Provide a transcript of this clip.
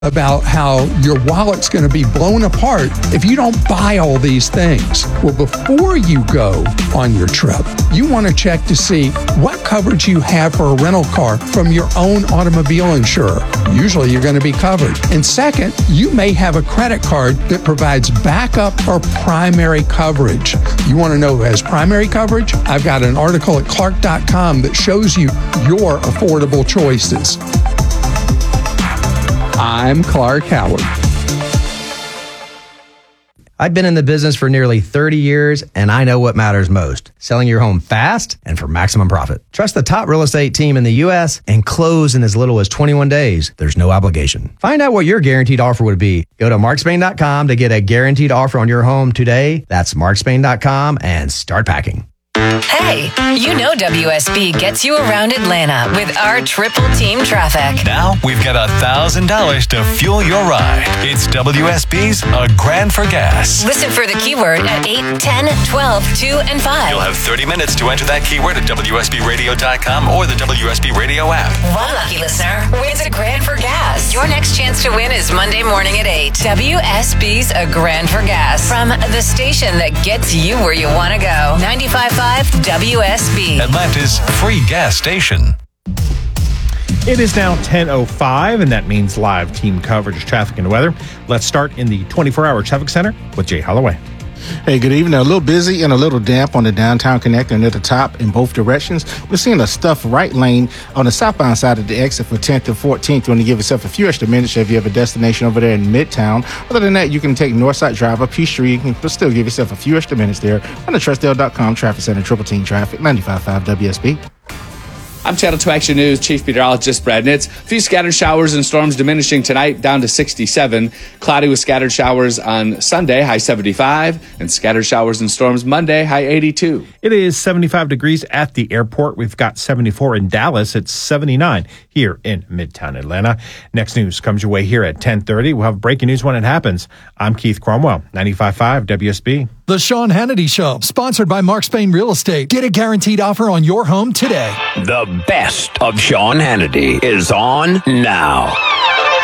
about how your wallet's going to be blown apart if you don't buy all these things. Well, before you go on your trip, you want to check to see what coverage you have for a rental car from your own automobile insurer. Usually you're going to be covered. And second, you may have a credit card that provides backup or primary coverage. You want to know who has primary coverage? I've got an article at Clark.com that shows you your affordable choices. I'm Clark Howard. I've been in the business for nearly 30 years, and I know what matters most: selling your home fast and for maximum profit. Trust the top real estate team in the U.S. and close in as little as 21 days. There's no obligation. Find out what your guaranteed offer would be. Go to markspain.com to get a guaranteed offer on your home today. That's markspain.com and start packing. Hey, you know WSB gets you around Atlanta with our triple team traffic. Now we've got $1,000 to fuel your ride. It's WSB's A Grand for Gas. Listen for the keyword at 8, 10, 12, 2, and 5. You'll have 30 minutes to enter that keyword at WSBRadio.com or the WSB Radio app. One lucky listener wins a grand for gas. Your next chance to win is Monday morning at 8. WSB's A Grand for Gas. From the station that gets you where you want to go. 95.5 WSB. Atlanta's free gas station. It is now 10:05, and that means live team coverage, traffic, and weather. Let's start in the 24-hour traffic center with Jay Holloway. Hey, good evening. A little busy and a little damp on the downtown connector near the top in both directions. We're seeing a stuffed right lane on the southbound side of the exit for 10th and 14th. You want to give yourself a few extra minutes if you have a destination over there in Midtown. Other than that, you can take Northside Drive up Peachtree. You can still give yourself a few extra minutes there on the Trustdale.com traffic center, triple team traffic, 95.5 WSB. I'm Channel 2 Action News Chief Meteorologist Brad Nitz. A few scattered showers and storms diminishing tonight down to 67. Cloudy with scattered showers on Sunday, high 75. And scattered showers and storms Monday, high 82. It is 75 degrees at the airport. We've got 74 in Dallas. It's 79 here in Midtown Atlanta. Next news comes your way here at 10:30. We'll have breaking news when it happens. I'm Keith Cromwell, 95.5 WSB. The Sean Hannity Show, sponsored by Mark Spain Real Estate. Get a guaranteed offer on your home today. The best of Sean Hannity is on now.